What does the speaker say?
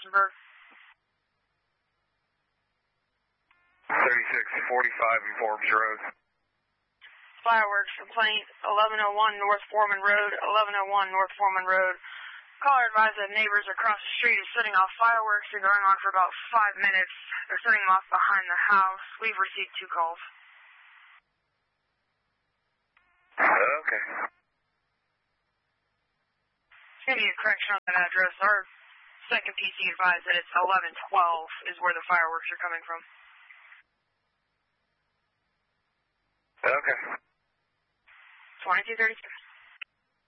Luxembourg. 3645 informs Rose. Fireworks complaint, 1101 North Foreman Road, 1101 North Foreman Road. Caller advised that neighbors across the street are setting off fireworks. They're going on for about 5 minutes. They're setting them off behind the house. We've received 2 calls. Okay. It's going to be a correction on that address. Our second PC advised that it's 1112 is where the fireworks are coming from. Okay. 2232.